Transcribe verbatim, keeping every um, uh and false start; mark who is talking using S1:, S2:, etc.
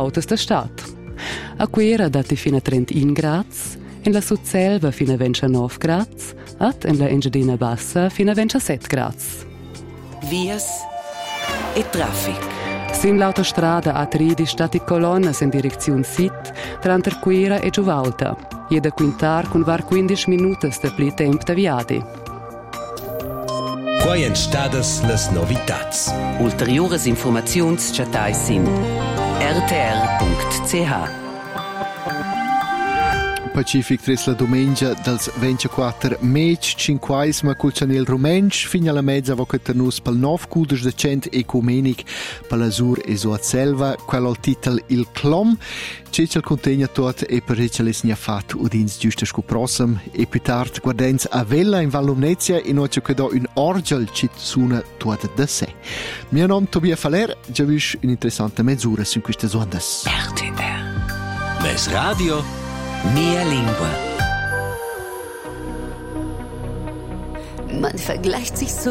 S1: autos da stat. A Quera dati fino a trentuno gradi, in la Sudselva fino a ventinove gradi, et in la Engiadina Bassa fino a ventisette gradi.
S2: Vias e traffic.
S1: Sin l'autostrada A tredici stati colonnas in direzione Sit, tra Quera e Giuvalta. E da quintar con var quindici minuti da pli tempo da viadi.
S3: Quai en stadas las novitats.
S2: Ulteriores informaziuns chatai sin r t r punct c h.
S4: Pacific tres la domenica dels ventiquattro maig, cinquaisma col Chanel Rumensch, fino alla mezza vocaternus pel nov cudes de cent ecumenic per l'Azur e so a Selva, qual al titel Il Clom, c'è il contegna tot e per c'è les nia fat udins giusta sco prossem e più tard guardens a Vella in Vallumnezia e no c'è che do un orgel ci suna tot da sé. Mio nome Tobia Faller, già vis un'interessante mezz'ora su queste ondas.
S2: R T R.
S3: Mes radio.
S2: Mia Lingua.
S5: Man vergleicht sich so